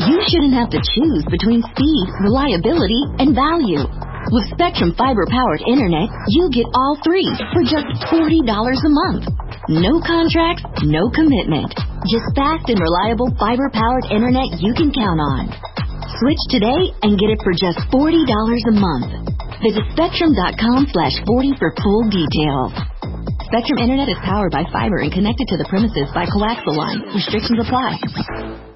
You shouldn't have to choose between speed, reliability, and value. With Spectrum fiber-powered internet, you get all three for just $40 a month. No contracts, no commitment. Just fast and reliable fiber-powered internet you can count on. Switch today and get it for just $40 a month. Visit Spectrum.com/40 for full details. Spectrum Internet is powered by fiber and connected to the premises by coaxial line. Restrictions apply.